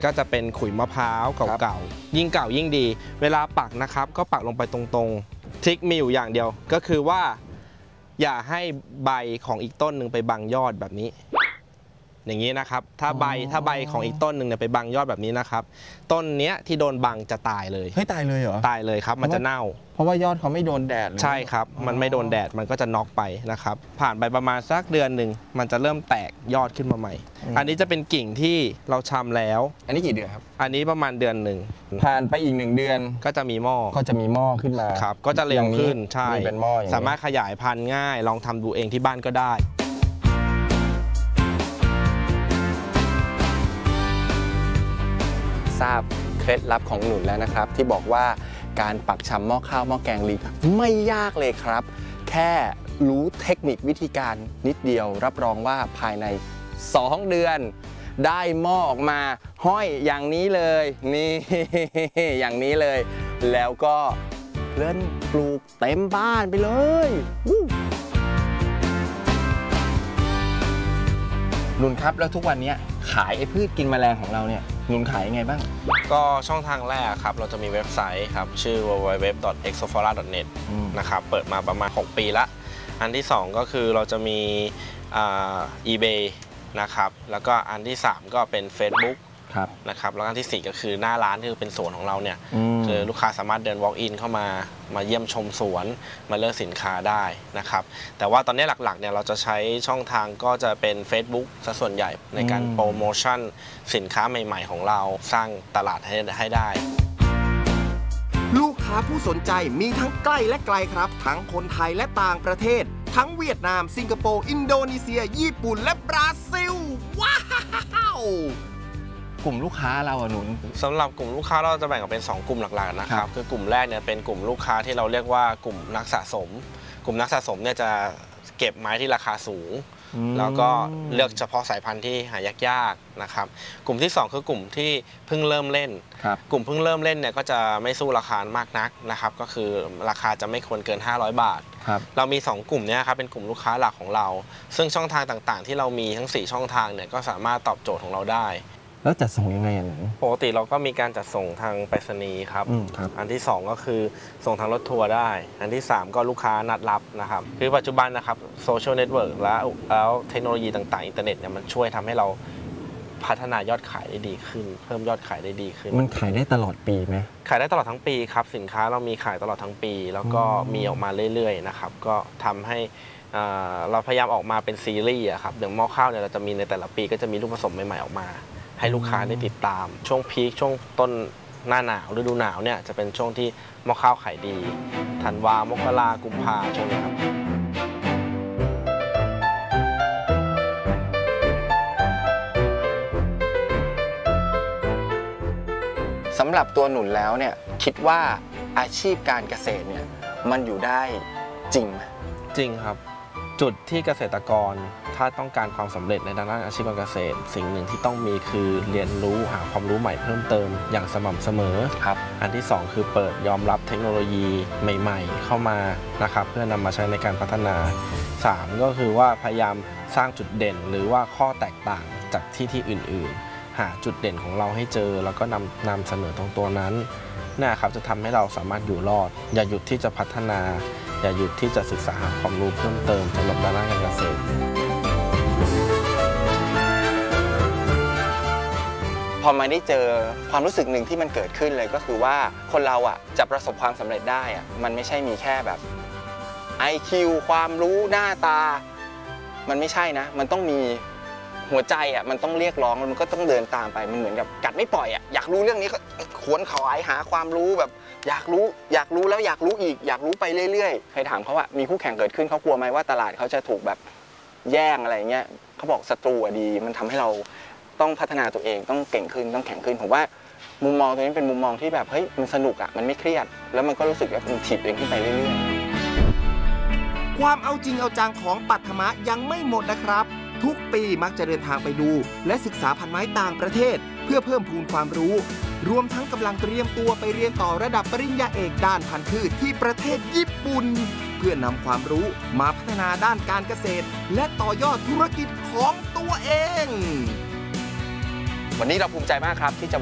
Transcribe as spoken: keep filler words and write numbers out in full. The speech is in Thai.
ก็จะเป็นขุยมะพร้าวเก่าๆยิ่งเก่ายิ่งดีเวลาปักนะครับก็ปักลงไปตรงๆทริคมีอยู่อย่างเดียวก็คือว่าอย่าให้ใบของอีกต้นหนึ่งไปบังยอดแบบนี้อย่างนี้นะครับถ้าใบถ้าใบของอีกต้นหนึ่งเนี่ยไปบังยอดแบบนี้นะครับต้นเนี้ยที่โดนบังจะตายเลยเฮ้ยตายเลยเหรอตายเลยครับมันจะเน่าเพราะว่ายอดเขาไม่โดนแดดใช่ครับมันไม่โดนแดดมันก็จะน็อกไปนะครับผ่านไปประมาณสักเดือนหนึ่งมันจะเริ่มแตกยอดขึ้นมาใหม่อันนี้จะเป็นกิ่งที่เราชำแล้วอันนี้กี่เดือนครับอันนี้ประมาณเดือนหนึ่งผ่านไปอีกหนึ่งเดือนก็จะมีหม้อก็จะมีหม้อขึ้นมาครับก็จะเร็วขึ้นใช่เป็นหม้อสามารถขยายพันธุ์ง่ายลองทำดูเองที่บ้านก็ได้ทราบเคล็ดลับของหนุนแล้วนะครับที่บอกว่าการปักชำหม้อข้าวหม้อแกงลิงไม่ยากเลยครับแค่รู้เทคนิควิธีการนิดเดียวรับรองว่าภายในสองเดือนได้หม้อออกมาห้อยอย่างนี้เลยนี่อย่างนี้เลยแล้วก็เล่นปลูกเต็มบ้านไปเลยนุนครับแล้วทุกวันนี้ขายไอ้พืชกินแมลงของเราเนี่ยนุนขายยังไงบ้างก็ช่องทางแรกครับเราจะมีเว็บไซต์ครับชื่อ ดับเบิลยู ดับเบิลยู ดับเบิลยู ดอท เอ็กโซฟลอรา ดอท เน็ต นะครับเปิดมาประมาณหกปีละอันที่สองก็คือเราจะมีอ่า อีเบย์ นะครับแล้วก็อันที่สามก็เป็น Facebookนะครับแล้วอันที่สี่ก็คือหน้าร้านที่เป็นสวนของเราเนี่ยคือลูกค้าสามารถเดิน walk in เข้ามามาเยี่ยมชมสวนมาเลือกสินค้าได้นะครับแต่ว่าตอนนี้หลักๆเนี่ยเราจะใช้ช่องทางก็จะเป็น Facebook ซะส่วนใหญ่ในการโปรโมชั่นสินค้าใหม่ๆของเราสร้างตลาดให้ให้ได้ลูกค้าผู้สนใจมีทั้งใกล้และไกลครับทั้งคนไทยและต่างประเทศทั้งเวียดนามสิงคโปร์อินโดนีเซียญี่ปุ่นและบราซิลว้าวกลุ่มลูกค้าเราอะหนุนสำหรับกลุ่มลูกค้าเราจะแบ่งออกเป็นสองกลุ่มหลักๆนะครับคือกลุ่มแรกเนี่ยเป็นกลุ่มลูกค้าที่เราเรียกว่ากลุ่มนักสะสมกลุ่มนักสะสมเนี่ยจะเก็บไม้ที่ราคาสูงแล้วก็เลือกเฉพาะสายพันธุ์ที่หายากๆนะครับกลุ่มที่สองคือกลุ่มที่เพิ่งเริ่มเล่นกลุ่มเพิ่งเริ่มเล่นเนี่ยก็จะไม่สู้ราคามากนักนะครับก็คือราคาจะไม่ควรเกินห้าร้อยบาทเรามีสองกลุ่มนี้ครับเป็นกลุ่มลูกค้าหลักของเราซึ่งช่องทางต่างๆที่เรามีทั้งสี่ช่องทางเนี่ยก็สามารถตอบโจทย์ของเราได้แล้วจัดส่งยังไงอ่ะปกติเราก็มีการจัดส่งทางไปรษณีย์ครับอันที่สองก็คือส่งทางรถทัวร์ได้อันที่สามก็ลูกค้านัดรับนะครับคือปัจจุบันนะครับโซเชียลเน็ตเวิร์กแล้วแล้วเทคโนโลยีต่างๆอินเทอร์เน็ตเนี่ยมันช่วยทำให้เราพัฒนายอดขายได้ดีขึ้นเพิ่มยอดขายได้ดีขึ้นมันขายได้ตลอดปีไหมขายได้ตลอดทั้งปีครับสินค้าเรามีขายตลอดทั้งปีแล้วก็มีออกมาเรื่อยๆนะครับก็ทำให้เราพยายามออกมาเป็นซีรีส์ครับอย่างหม้อข้าวเนี่ยเราจะมีในแต่ละปีก็จะมีลูกผสมใหม่ๆออกมาให้ลูกค้าได้ติดตามช่วงพีคช่วงต้นหน้าหนาวฤดูหนาวเนี่ยจะเป็นช่วงที่หม้อข้าวขายดีธันวามกรากุมภาช่วงนี้ครับสำหรับตัวหนุนแล้วเนี่ยคิดว่าอาชีพการเกษตรเนี่ยมันอยู่ได้จริงไหมจริงครับจุดที่เกษตรกรถ้าต้องการความสำเร็จในด้านอาชีพการเกษตรสิ่งหนึ่งที่ต้องมีคือเรียนรู้หาความรู้ใหม่เพิ่มเติมอย่างสม่ำเสมอครับอันที่สองคือเปิดยอมรับเทคโนโลยีใหม่ๆเข้ามานะครับเพื่อนำมาใช้ในการพัฒนาสามก็คือว่าพยายามสร้างจุดเด่นหรือว่าข้อแตกต่างจากที่ที่อื่นๆหาจุดเด่นของเราให้เจอแล้วก็นำนำเสนอตรงตัวนั้นนะครับจะทำให้เราสามารถอยู่รอดอย่าหยุดที่จะพัฒนาอย่าหยุดที่จะศึกษาหาความรู้เพิ่มเติมสำหรับด้านการเกษตรพอมาได้เจอความรู้สึกหนึ่งที่มันเกิดขึ้นเลยก็คือว่าคนเราอ่ะจะประสบความสำเร็จได้อ่ะมันไม่ใช่มีแค่แบบ ไอ คิว ความรู้หน้าตามันไม่ใช่นะมันต้องมีหัวใจอ่ะมันต้องเรียกร้องมันก็ต้องเดินตามไปมันเหมือนกับกัดไม่ปล่อยอ่ะอยากรู้เรื่องนี้ก็ขวนขวายหาความรู้แบบอยากรู้อยากรู้แล้วอยากรู้อีกอยากรู้ไปเรื่อยๆใครถามเขาว่ามีคู่แข่งเกิดขึ้นเขากลัวไหมว่าตลาดเขาจะถูกแบบแย่งอะไรเงี้ยเขาบอกศัตรูดีมันทำให้เราต้องพัฒนาตัวเองต้องเก่งขึ้นต้องแข็งขึ้นผมว่ามุมมองตัวนี้เป็นมุมมองที่แบบเฮ้ยมันสนุกอ่ะมันไม่เครียดแล้วมันก็รู้สึกว่ามันถีบตัวเองขึ้นไปเรื่อยๆความเอาจริงเอาจังของปัทมะยังไม่หมดนะครับทุกปีมักจะเดินทางไปดูและศึกษาพันธุ์ไม้ต่างประเทศเพื่อเพิ่มพูนความรู้รวมทั้งกำลังเตรียมตัวไปเรียนต่อระดับปริญญาเอกด้านพันธุ์พืชที่ประเทศญี่ปุ่นเพื่อนำความรู้มาพัฒนาด้านการเกษตรและต่อยอดธุรกิจของตัวเองวันนี้เราภูมิใจมากครับที่จะ